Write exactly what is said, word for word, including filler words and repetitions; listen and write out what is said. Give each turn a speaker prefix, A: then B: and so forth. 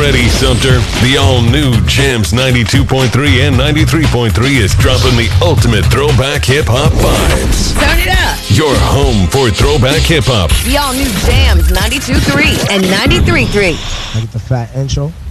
A: ready, Sumter. The all-new Jams ninety-two point three and ninety-three point three is dropping the ultimate throwback hip-hop vibes.
B: Turn it up.
A: Your home for throwback hip-hop.
B: The all-new Jams ninety-two point three and ninety-three point three.
C: I get the fat intro.